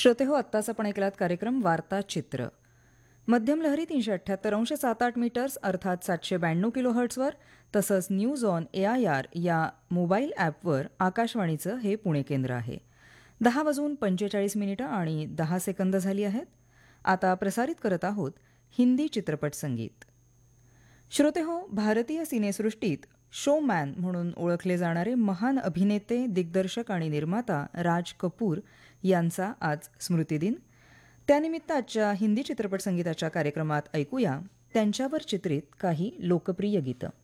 श्रोते हो, आत्ताच आपण ऐकलात कार्यक्रम वार्ता चित्र. मध्यम लहरी 378.78 मीटर्स अर्थात 792 किलोहर्ट्झवर तसंच न्यूज ऑन AIR या मोबाईल ॲपवर आकाशवाणीचं हे पुणे केंद्र आहे. 10:45 आणि 10 सेकंद झाली आहेत. आता प्रसारित करत आहोत हिंदी चित्रपट संगीत. श्रोते हो, भारतीय सिनेसृष्टीत शोमॅन म्हणून ओळखले जाणारे महान अभिनेते, दिग्दर्शक आणि निर्माता राज कपूर यांचा आज स्मृतिदिन. त्यानिमित्त आजच्या हिंदी चित्रपट संगीताच्या कार्यक्रमात ऐकूया त्यांच्यावर चित्रित काही लोकप्रिय गीतं.